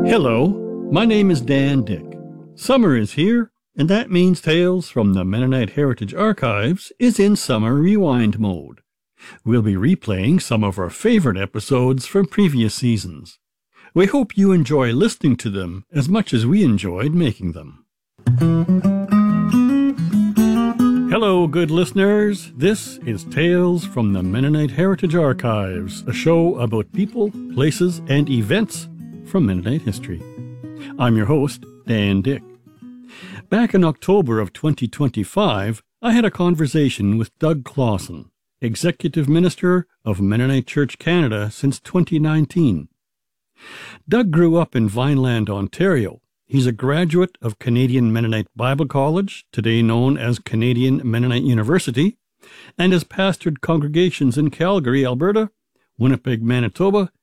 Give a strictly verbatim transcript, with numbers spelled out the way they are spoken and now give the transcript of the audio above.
Hello, my name is Dan Dick. Summer is here, and that means Tales from the Mennonite Heritage Archives is in summer rewind mode. We'll be replaying some of our favorite episodes from previous seasons. We hope you enjoy listening to them as much as we enjoyed making them. Hello, good listeners. This is Tales from the Mennonite Heritage Archives, a show about people, places, and events from Mennonite history. I'm your host, Dan Dick. Back in October of twenty twenty-five, I had a conversation with Doug Clausen, Executive Minister of Mennonite Church Canada since twenty nineteen. Doug grew up in Vineland, Ontario. He's a graduate of Canadian Mennonite Bible College, today known as Canadian Mennonite University, and has pastored congregations in Calgary, Alberta, Winnipeg, Manitoba,